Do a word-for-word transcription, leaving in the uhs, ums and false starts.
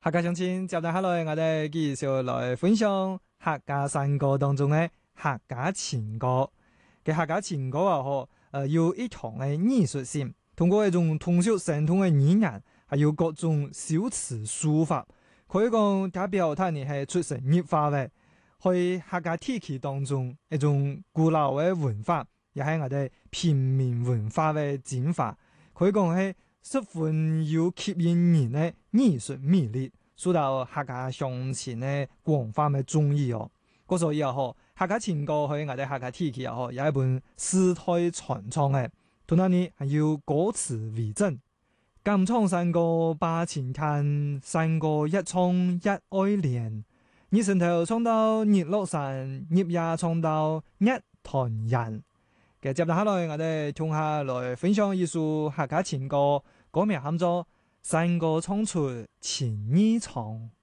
客家鄉親，接住下來，我哋繼續來分享客家山歌當中嘅客家情歌。嘅客家情歌啊，嗬，誒，有一堂嘅藝術性，通過一種通俗生動嘅語言，還有各種小詞書法，可以講代表佢哋係出神入化嘅，喺客家地區當中一種古老嘅文化，也係我哋平民文化嘅精華，可以講係十分有吸引人嘅藝術魅力，受到客家鄉親嘅廣泛嘅中意哦。嗰所以啊，嗬，客家情歌喺我哋客家地區啊，嗬，有一本世代傳唱嘅，同埋呢係要歌詞為證。敢唱山歌把情牽，山歌一唱一愛戀。日上頭唱到日落山，日夜唱到一團人。嘅接落下來，我哋聽下來分享一首客家情歌，歌名喊做《山歌唱出情意長》。